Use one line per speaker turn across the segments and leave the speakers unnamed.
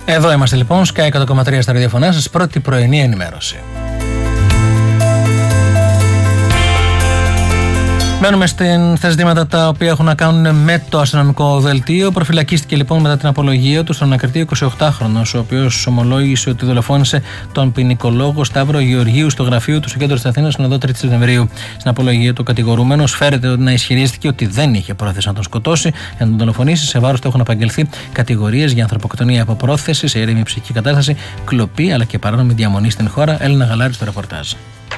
Εδώ είμαστε λοιπόν, Sky 100,3 στα ραδιοφωνά σας, πρώτη πρωινή ενημέρωση. Μένουμε στα ζητήματα τα οποία έχουν να κάνουν με το αστυνομικό δελτίο. Προφυλακίστηκε λοιπόν μετά την απολογία του στον ανακριτή 28χρονος, ο οποίος ομολόγησε ότι δολοφόνησε τον ποινικολόγο Σταύρο Γεωργίου στο γραφείο του στο κέντρο της Αθήνας την 3η Σεπτεμβρίου. Στην απολογία του κατηγορούμενος φέρεται να ισχυρίστηκε ότι δεν είχε πρόθεση να τον σκοτώσει για να τον δολοφονήσει. Σε βάρος του έχουν απαγγελθεί κατηγορίες για ανθρωποκτονία από πρόθεση, σε ήρεμη ψυχική κατάσταση, κλοπή αλλά και παράνομη διαμονή στην χώρα. Έλληνα Γαλάρη στο ρεπορτάζ.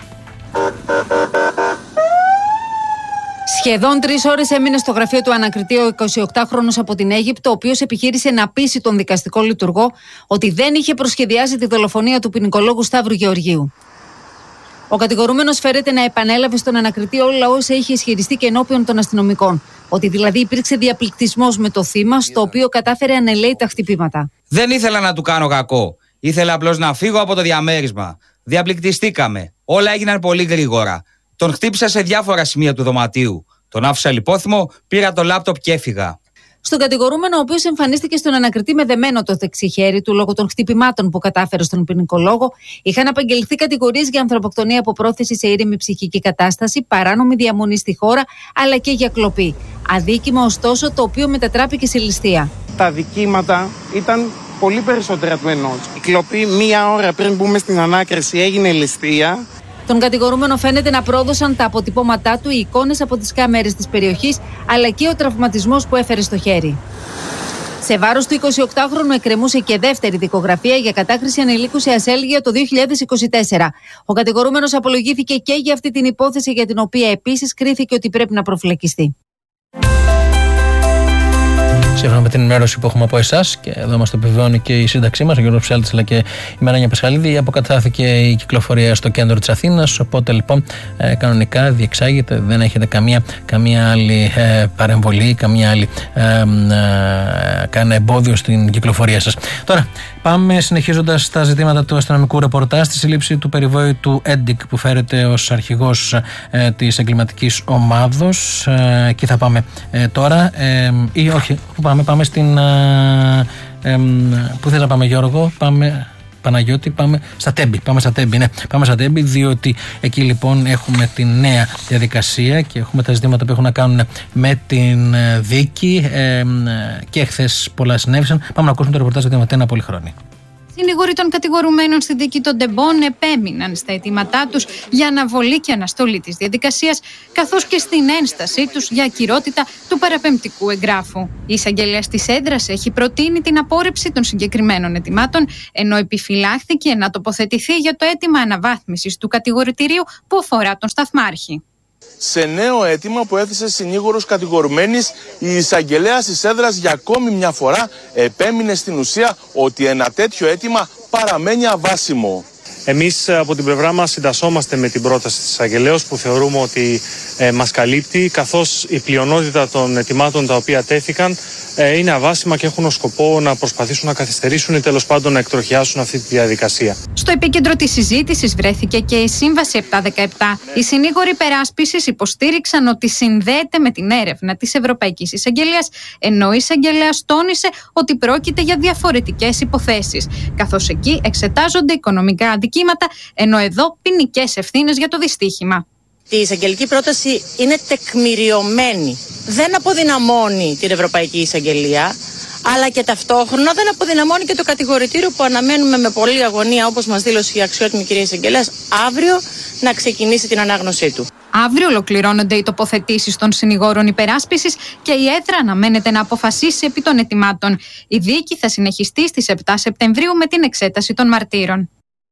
Σχεδόν 3 ώρες έμεινε στο γραφείο του ανακριτή ο 28χρονος από την Αίγυπτο, ο οποίος επιχείρησε να πείσει τον δικαστικό λειτουργό ότι δεν είχε προσχεδιάσει τη δολοφονία του ποινικολόγου Σταύρου Γεωργίου. Ο κατηγορούμενος φέρεται να επανέλαβε στον ανακριτή όλα όσα είχε ισχυριστεί και ενώπιον των αστυνομικών. Ότι δηλαδή υπήρξε διαπληκτισμός με το θύμα, στο οποίο κατάφερε ανελαίητα χτυπήματα.
Δεν ήθελα να του κάνω κακό. Ήθελα απλώς να φύγω από το διαμέρισμα. Διαπληκτιστήκαμε. Όλα έγιναν πολύ γρήγορα. Τον χτύπησα σε διάφορα σημεία του δωματίου. Τον άφησα λιπόθυμο, πήρα το λάπτοπ και έφυγα.
Στον κατηγορούμενο, ο οποίος εμφανίστηκε στον ανακριτή με δεμένο το δεξί χέρι του λόγω των χτυπημάτων που κατάφερε στον ποινικολόγο, είχαν απαγγελθεί κατηγορίες για ανθρωποκτονία από πρόθεση σε ήρεμη ψυχική κατάσταση, παράνομη διαμονή στη χώρα, αλλά και για κλοπή. Αδίκημα, ωστόσο, το οποίο μετατράπηκε σε ληστεία.
Τα δικήματα ήταν πολύ περισσότερα του ενός. Η κλοπή, μία ώρα πριν μπούμε στην ανάκριση, έγινε ληστεία.
Τον κατηγορούμενο φαίνεται να πρόδωσαν τα αποτυπώματά του, οι εικόνες από τις κάμερες της περιοχής, αλλά και ο τραυματισμός που έφερε στο χέρι. Σε βάρος του 28χρονου εκκρεμούσε και δεύτερη δικογραφία για κατάχρηση ανηλίκου σε ασέλγεια το 2024. Ο κατηγορούμενος απολογήθηκε και για αυτή την υπόθεση, για την οποία επίσης κρίθηκε ότι πρέπει να προφυλακιστεί.
Σύμφωνα με την ενημέρωση που έχουμε από εσάς, και εδώ μας το επιβεβαιώνει και η σύνταξή μας, ο Γιώργος Ψάλτης αλλά και η Μαράνια Πασχαλίδη, αποκατάστηκε η κυκλοφορία στο κέντρο της Αθήνας. Οπότε λοιπόν κανονικά διεξάγεται, δεν έχετε καμία άλλη παρεμβολή, καμία άλλη κανένα εμπόδιο στην κυκλοφορία σας. Τώρα, πάμε συνεχίζοντας στα ζητήματα του αστυνομικού ρεπορτάζ, στη σύλληψη του περιβόητου Έντικ που φέρεται ως αρχηγός της εγκληματικής ομάδος. Εκεί θα πάμε τώρα, ή όχι, πάμε στην. Πού θες να πάμε, Γιώργο? Παναγιώτη, πάμε στα Τέμπη. Πάμε στα Τέμπη, διότι εκεί λοιπόν έχουμε τη νέα διαδικασία και έχουμε τα ζητήματα που έχουν να κάνουν με την δίκη. Και χθες πολλά συνέβησαν. Πάμε να ακούσουμε το ρεπορτάζ γιατί είμαστε ένα πολύ χρόνο.
Συνήγοροι των κατηγορουμένων στη δίκη των Τεμπών επέμειναν στα αιτήματά τους για αναβολή και αναστολή της διαδικασίας, καθώς και στην ένστασή τους για ακυρότητα του παραπεμπτικού εγγράφου. Η εισαγγελέας της έδρας έχει προτείνει την απόρριψη των συγκεκριμένων αιτημάτων, ενώ επιφυλάχθηκε να τοποθετηθεί για το αίτημα αναβάθμισης του κατηγορητηρίου που αφορά τον σταθμάρχη.
Σε νέο αίτημα που έθεσε συνήγορος κατηγορουμένης, η εισαγγελέας της έδρας για ακόμη μια φορά επέμεινε στην ουσία ότι ένα τέτοιο αίτημα παραμένει αβάσιμο.
Εμείς από την πλευρά μας συντασσόμαστε με την πρόταση της εισαγγελέας που θεωρούμε ότι μας καλύπτει, καθώς η πλειονότητα των αιτημάτων τα οποία τέθηκαν είναι αβάσιμα και έχουν ως σκοπό να προσπαθήσουν να καθυστερήσουν ή τέλος πάντων να εκτροχιάσουν αυτή τη διαδικασία.
Στο επίκεντρο της συζήτησης βρέθηκε και η Σύμβαση 717. Οι συνήγοροι υπεράσπισης υποστήριξαν ότι συνδέεται με την έρευνα της Ευρωπαϊκής Εισαγγελίας, ενώ η εισαγγελέας τόνισε ότι πρόκειται για διαφορετικές υποθέσεις, καθώς εκεί εξετάζονται οικονομικά αδικήματα, ενώ εδώ ποινικές ευθύνες για το δυστύχημα.
Η εισαγγελική πρόταση είναι τεκμηριωμένη. Δεν αποδυναμώνει την Ευρωπαϊκή Εισαγγελία, αλλά και ταυτόχρονα δεν αποδυναμώνει και το κατηγορητήριο που αναμένουμε με πολλή αγωνία, όπως μας δήλωσε η αξιότιμη κυρία εισαγγελέας, αύριο να ξεκινήσει την ανάγνωσή του.
Αύριο ολοκληρώνονται οι τοποθετήσεις των συνηγόρων υπεράσπισης και η έδρα αναμένεται να αποφασίσει επί των αιτημάτων. Η δίκη θα συνεχιστεί στις 7 Σεπτεμβρίου με την εξέταση των μαρτύρων.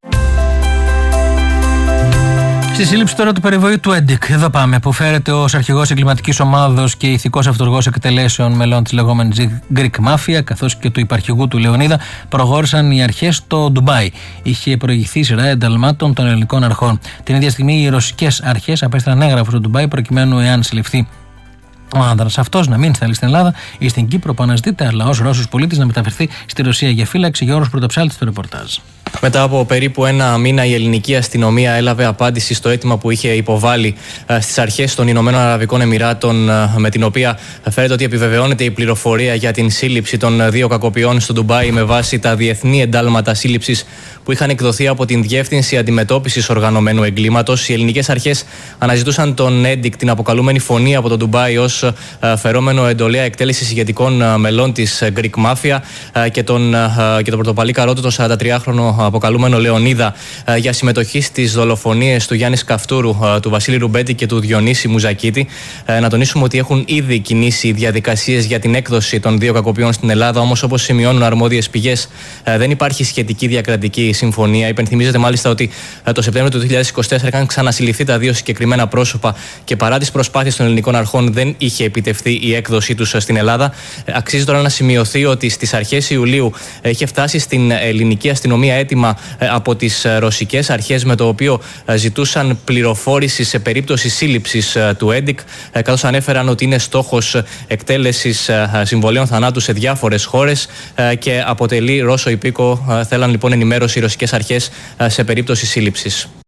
Στη σύλληψη τώρα του περιβόητου Έντικ, εδώ πάμε, που φέρεται ως αρχηγός εγκληματικής ομάδος και ηθικός αυτοργός εκτελέσεων μελών της λεγόμενης Greek Mafia, καθώς και του υπαρχηγού του Λεωνίδα, προχώρησαν οι αρχές στο Ντουμπάι. Είχε προηγηθεί σειρά ενταλμάτων των ελληνικών αρχών. Την ίδια στιγμή οι ρωσικές αρχές απέστειλαν έγγραφο στο Ντουμπάι προκειμένου, εάν συλληφθεί ο άνδρας αυτός, να μην σταλεί στην Ελλάδα ή στην Κύπρο που αναζητείται, αλλά ως Ρώσος πολίτης να μεταφερθεί στη Ρωσία για φύλαξη. Γιώργος Πρωτοψάλτης στο ρεπορτάζ.
Μετά από περίπου ένα μήνα, η ελληνική αστυνομία έλαβε απάντηση στο αίτημα που είχε υποβάλει στις αρχές των Ηνωμένων Αραβικών Εμιράτων, με την οποία φαίνεται ότι επιβεβαιώνεται η πληροφορία για την σύλληψη των δύο κακοποιών στο Ντουμπάι με βάση τα διεθνή εντάλματα σύλληψης που είχαν εκδοθεί από την Διεύθυνση Αντιμετώπισης Οργανωμένου Εγκλήματος. Οι ελληνικές αρχές αναζητούσαν τον Έντικ, την αποκαλούμενη φωνή από το Ντουμπάι, ως φερόμενο εντολέα εκτέλεσης ηγετικών μελών της Greek Mafia και τον πρωτοπαλή καρότο, τον 43χρονο αποκαλούμενο Λεωνίδα, για συμμετοχή στις δολοφονίες του Γιάννη Σκαφτούρου, του Βασίλη Ρουμπέτη και του Διονύση Μουζακίτη. Να τονίσουμε ότι έχουν ήδη κινήσει διαδικασίες για την έκδοση των δύο κακοποιών στην Ελλάδα, όμως όπως σημειώνουν αρμόδιες πηγές, δεν υπάρχει σχετική διακρατική συμφωνία. Υπενθυμίζεται μάλιστα ότι το Σεπτέμβριο του 2024 είχαν ξανασυλληφθεί τα δύο συγκεκριμένα πρόσωπα και παρά τις προσπάθειες των ελληνικών αρχών δεν είχε επιτευχθεί η έκδοσή τους στην Ελλάδα. Αξίζει τώρα να σημειωθεί ότι στις αρχές Ιουλίου είχε φτάσει στην ελληνική αστυνομία έτοιμα από τις ρωσικές αρχές, με το οποίο ζητούσαν πληροφόρηση σε περίπτωση σύλληψης του Έντικ, καθώς ανέφεραν ότι είναι στόχος εκτέλεσης συμβολέων θανάτου σε διάφορες χώρες και αποτελεί Ρώσο υπήκο. Θέλαν λοιπόν ενημέρωση οι ρωσικές αρχές σε περίπτωση σύλληψης.